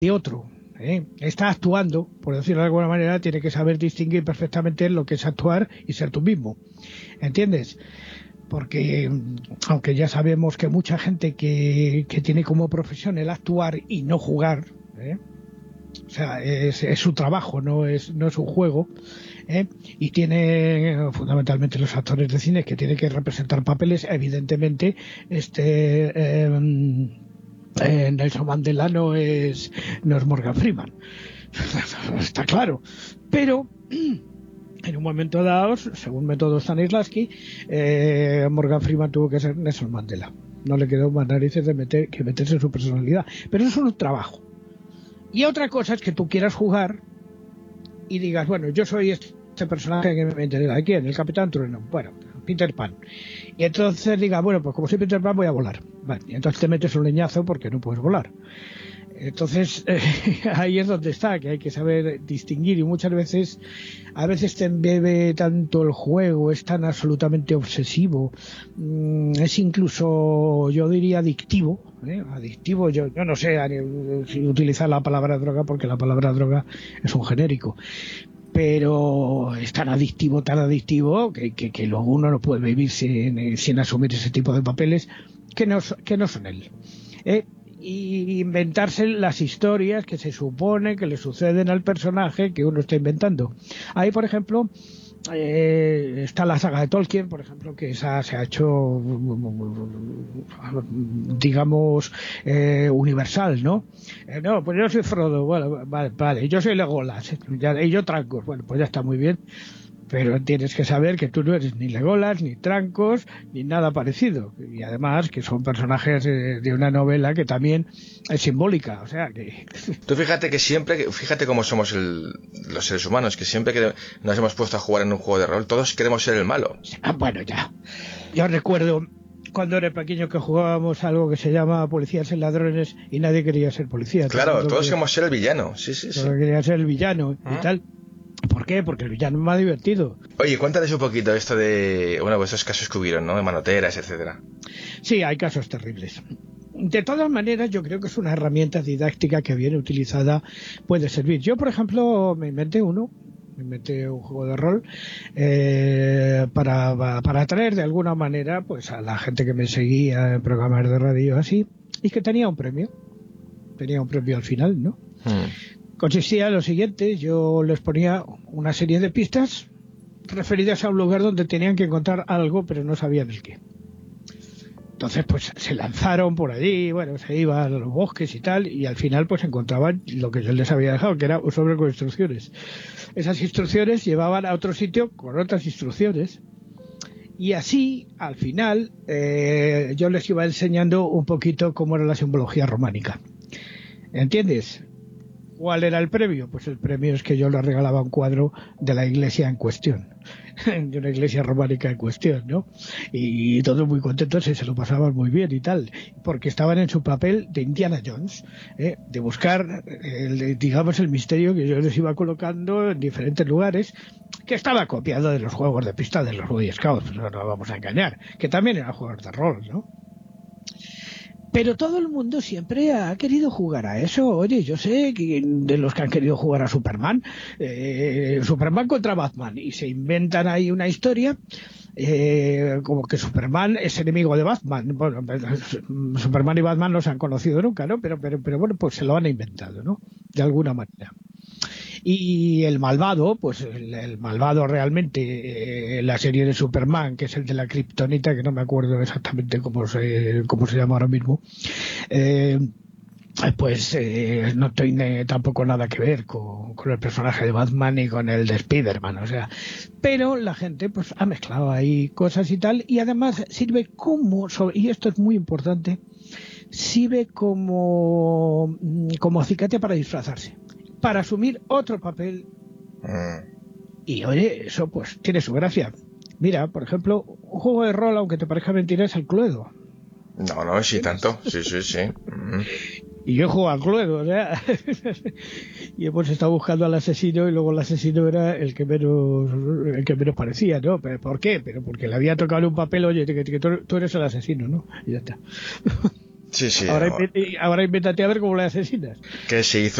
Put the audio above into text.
de otro. Está actuando, por decirlo de alguna manera, tiene que saber distinguir perfectamente lo que es actuar y ser tú mismo. ¿Entiendes? Porque aunque ya sabemos que mucha gente que tiene como profesión el actuar y no jugar, o sea, es su trabajo, no es un juego, y tiene fundamentalmente los actores de cine que tienen que representar papeles, evidentemente Nelson Mandela no es Morgan Freeman. Está claro. Pero en un momento dado, según método Stanislavski, Morgan Freeman tuvo que ser Nelson Mandela. No le quedó más narices de meterse en su personalidad. Pero eso es un trabajo. Y otra cosa es que tú quieras jugar y digas, bueno, yo soy este personaje que me interesa. ¿A quién? El Capitán Trueno. Bueno, Peter Pan. Y entonces diga, bueno, pues como soy Peter Pan voy a volar. Vale, y entonces te metes un leñazo porque no puedes volar. Entonces ahí es donde está, que hay que saber distinguir, y muchas veces te embebe tanto el juego, es tan absolutamente obsesivo, es incluso, yo diría, adictivo. Adictivo, yo no sé si utilizar la palabra droga, porque la palabra droga es un genérico, pero es tan adictivo que luego uno no puede vivir sin asumir ese tipo de papeles que no son él. Y inventarse las historias que se supone que le suceden al personaje que uno está inventando. Ahí, por ejemplo, está la saga de Tolkien, por ejemplo, que esa se ha hecho, digamos, universal, ¿no? No, pues yo soy Frodo, bueno, vale, yo soy Legolas, y yo Trancos, bueno, pues ya está muy bien. Pero tienes que saber que tú no eres ni Legolas, ni Trancos, ni nada parecido. Y además que son personajes de una novela que también es simbólica. O sea que... Tú fíjate cómo somos los seres humanos, que siempre que nos hemos puesto a jugar en un juego de rol, todos queremos ser el malo. Bueno, ya. Yo recuerdo cuando era pequeño que jugábamos algo que se llama Policías y Ladrones y nadie quería ser policía. Claro, todos queremos ser el villano. Sí. Todos querían ser el villano y tal. ¿Por qué? Porque el villano es más divertido. Oye, cuéntales un poquito esto de, bueno, esos casos que hubieron, ¿no? De manoteras, etcétera. Sí, hay casos terribles. De todas maneras, yo creo que es una herramienta didáctica que bien utilizada puede servir. Yo, por ejemplo, me inventé un juego de rol para atraer de alguna manera pues a la gente que me seguía en programas de radio así, y que tenía un premio al final, ¿no? Consistía en lo siguiente: yo les ponía una serie de pistas referidas a un lugar donde tenían que encontrar algo, pero no sabían el qué. Entonces, pues se lanzaron por allí, bueno, se iban a los bosques y tal, y al final pues encontraban lo que yo les había dejado, que era un sobre con instrucciones. Esas instrucciones llevaban a otro sitio con otras instrucciones, y así, al final, yo les iba enseñando un poquito cómo era la simbología románica. ¿Entiendes? ¿Cuál era el premio? Pues el premio es que yo le regalaba un cuadro de la iglesia en cuestión, de una iglesia románica en cuestión, ¿no? Y todos muy contentos y se lo pasaban muy bien y tal, porque estaban en su papel de Indiana Jones, de buscar, digamos, el misterio que yo les iba colocando en diferentes lugares, que estaba copiado de los juegos de pista de los Boy Scouts, no nos vamos a engañar, que también eran juegos de rol, ¿no? Pero todo el mundo siempre ha querido jugar a eso. Oye, yo sé que de los que han querido jugar a Superman, Superman contra Batman, y se inventan ahí una historia como que Superman es enemigo de Batman. Bueno, Superman y Batman no se han conocido nunca, ¿no? Pero bueno, pues se lo han inventado, ¿no? De alguna manera. Y el malvado, pues el malvado realmente, la serie de Superman, que es el de la Kryptonita, que no me acuerdo exactamente cómo se llama ahora mismo, pues no tiene tampoco nada que ver con el personaje de Batman ni con el de Spiderman, o sea, pero la gente pues ha mezclado ahí cosas y tal, y además sirve y esto es muy importante, sirve como acicate para disfrazarse, para asumir otro papel. Y oye, eso pues tiene su gracia. Mira, por ejemplo, un juego de rol, aunque te parezca mentira, es el Cluedo. No, sí, tanto. Sí. Y yo juego al Cluedo, o sea, y hemos estado buscando al asesino, y luego el asesino era el que menos parecía, ¿no? ¿Pero por qué? Pero porque le había tocado un papel, oye, que tú eres el asesino, ¿no? Y ya está. Sí, sí. Ahora invéntate a ver cómo le asesinas. Que se hizo